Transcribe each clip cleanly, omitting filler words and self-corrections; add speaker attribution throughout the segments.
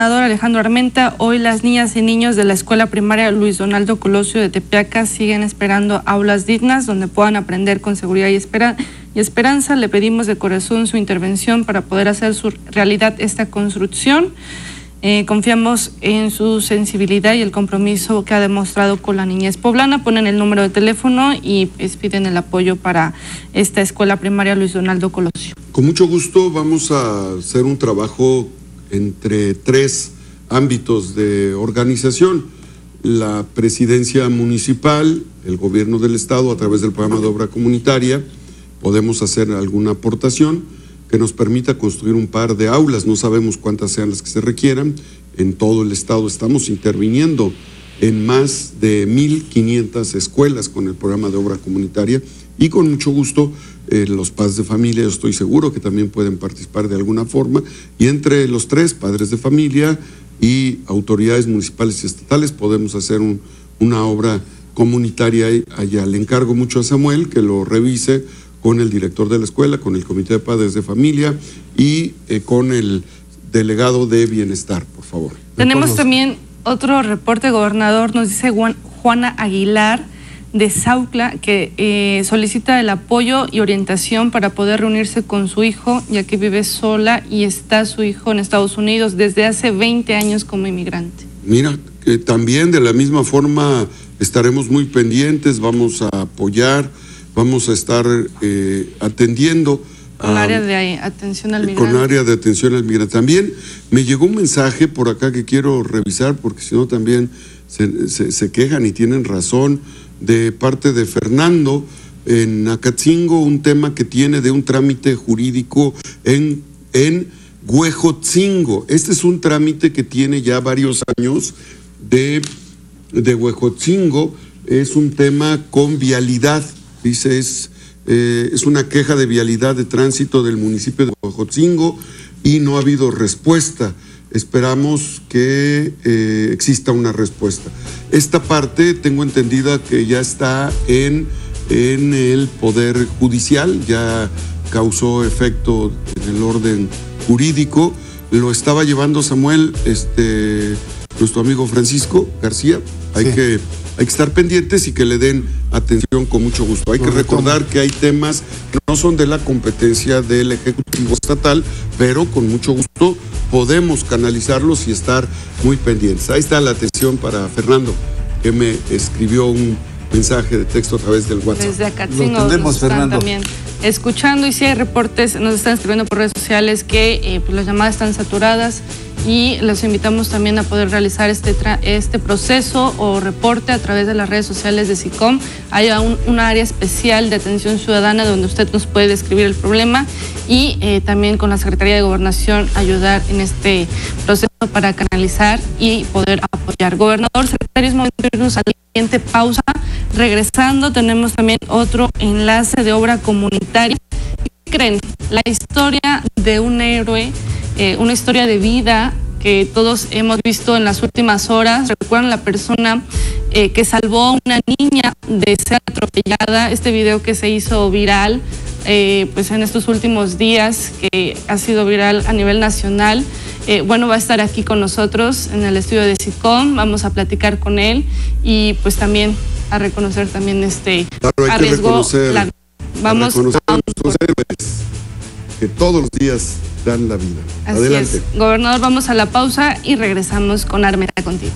Speaker 1: Alejandro Armenta, hoy las niñas y niños de la escuela primaria Luis Donaldo Colosio de Tepeaca siguen esperando aulas dignas donde puedan aprender con seguridad y esperanza. Le pedimos de corazón su intervención para poder hacer su realidad esta construcción. Confiamos en su sensibilidad y el compromiso que ha demostrado con la niñez poblana. Ponen el número de teléfono y piden el apoyo para esta escuela primaria Luis Donaldo Colosio.
Speaker 2: Con mucho gusto vamos a hacer un trabajo entre 3 ámbitos de organización: la presidencia municipal, el gobierno del estado a través del programa de obra comunitaria. Podemos hacer alguna aportación que nos permita construir un par de aulas, no sabemos cuántas sean las que se requieran. En todo el estado estamos interviniendo en más de 1,500 escuelas con el programa de obra comunitaria, y con mucho gusto los padres de familia, yo estoy seguro que también pueden participar de alguna forma, y entre los 3, padres de familia y autoridades municipales y estatales, podemos hacer una obra comunitaria allá. Le encargo mucho a Samuel que lo revise con el director de la escuela, con el comité de padres de familia y con el delegado de bienestar, por favor.
Speaker 1: Tenemos también otro reporte, gobernador, nos dice Juana Aguilar de Saucla, que solicita el apoyo y orientación para poder reunirse con su hijo, ya que vive sola y está su hijo en Estados Unidos desde hace 20 años como inmigrante.
Speaker 2: Mira, que también de la misma forma estaremos muy pendientes, vamos a apoyar, vamos a estar atendiendo.
Speaker 1: Con área de atención al migrante.
Speaker 2: Con área de atención al migrante. También me llegó un mensaje por acá que quiero revisar, porque si no también se quejan y tienen razón, de parte de Fernando en Acatzingo, un tema que tiene de un trámite jurídico en Huejotzingo. Este es un trámite que tiene ya varios años de Huejotzingo. Es un tema con vialidad, dice, es una queja de vialidad de tránsito del municipio de Huejotzingo y no ha habido respuesta. Esperamos que exista una respuesta. Esta parte tengo entendida que ya está en el Poder Judicial, ya causó efecto en el orden jurídico. Lo estaba llevando Samuel, nuestro amigo Francisco García. Hay que estar pendientes y que le den atención con mucho gusto. Hay que recordar que hay temas que no son de la competencia del Ejecutivo Estatal, pero con mucho gusto podemos canalizarlos y estar muy pendientes. Ahí está la atención para Fernando, que me escribió un mensaje de texto a través del WhatsApp.
Speaker 1: Desde Acatzingo nos están Fernando también escuchando, y si hay reportes, nos están escribiendo por redes sociales que pues las llamadas están saturadas, y los invitamos también a poder realizar este proceso o reporte a través de las redes sociales de SICOM. Hay una área especial de atención ciudadana donde usted nos puede describir el problema, y también con la Secretaría de Gobernación ayudar en este proceso para canalizar y poder apoyar. Gobernador, secretario, es momento de irnos a la siguiente pausa. Regresando tenemos también otro enlace de obra comunitaria. ¿Qué creen? La historia de un héroe, una historia de vida que todos hemos visto en las últimas horas. ¿Recuerdan la persona que salvó a una niña de ser atropellada? Este video que se hizo viral pues en estos últimos días, que ha sido viral a nivel nacional. Bueno, va a estar aquí con nosotros en el estudio de SICOM. Vamos a platicar con él y pues también a reconocer también arriesgó la vida. Vamos a nuestros
Speaker 2: héroes que todos los días dan la vida.
Speaker 1: Así
Speaker 2: Adelante.
Speaker 1: Es. Gobernador, vamos a la pausa y regresamos con Armenta contigo.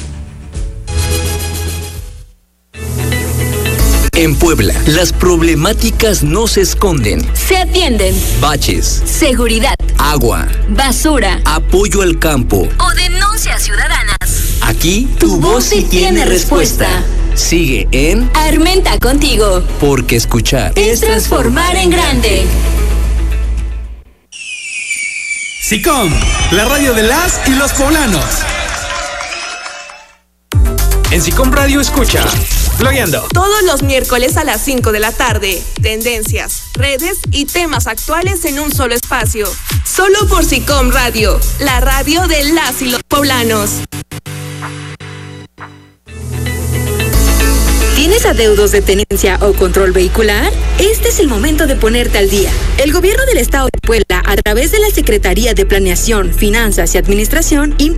Speaker 3: En Puebla, las problemáticas no se esconden.
Speaker 4: Se atienden.
Speaker 3: Baches,
Speaker 4: seguridad,
Speaker 3: agua,
Speaker 4: basura,
Speaker 3: apoyo al campo
Speaker 4: o denuncias ciudadanas.
Speaker 3: Aquí tu voz sí tiene respuesta. Sigue en
Speaker 4: Armenta contigo.
Speaker 3: Porque escuchar
Speaker 4: es transformar en grande.
Speaker 5: SICOM, la radio de las y los poblanos. En SICOM Radio escucha Blogueando.
Speaker 6: Todos los miércoles a las 5 de la tarde. Tendencias, redes y temas actuales en un solo espacio. Solo por SICOM Radio, la radio de las y los poblanos.
Speaker 4: ¿Tienes adeudos de tenencia o control vehicular? Este es el momento de ponerte al día. El gobierno del estado de Puebla a través de la Secretaría de Planeación, Finanzas y Administración,